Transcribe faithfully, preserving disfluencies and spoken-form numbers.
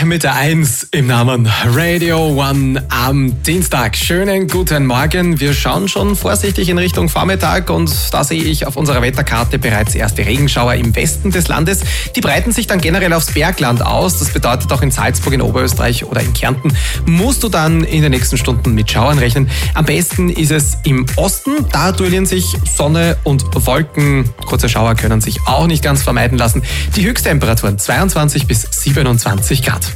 mit der eins im Namen Radio One am Dienstag. Schönen guten Morgen. Wir schauen schon vorsichtig in Richtung Vormittag und da sehe ich auf unserer Wetterkarte bereits erste Regenschauer im Westen des Landes. Die breiten sich dann generell aufs Bergland aus. Das bedeutet, auch in Salzburg, in Oberösterreich oder in Kärnten musst du dann in den nächsten Stunden mit Schauern rechnen. Am besten ist es im Osten. Da duellieren sich Sonne und Wolken. Kurze Schauer können sich auch nicht ganz vermeiden lassen. Die Höchsttemperaturen zweiundzwanzig bis siebenundzwanzig Grad.